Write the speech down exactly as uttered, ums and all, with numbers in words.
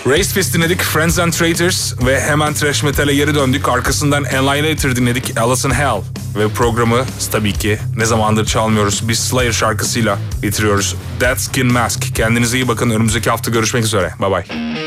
Raised Fist dinledik, Friends and Traitors ve hemen thrash metal'e geri döndük. Arkasından Annihilator dinledik, Alice in Hell. Ve programı tabii ki ne zamandır çalmıyoruz, bir Slayer şarkısıyla bitiriyoruz. Dead Skin Mask. Kendinize iyi bakın, önümüzdeki hafta görüşmek üzere. Bye bye.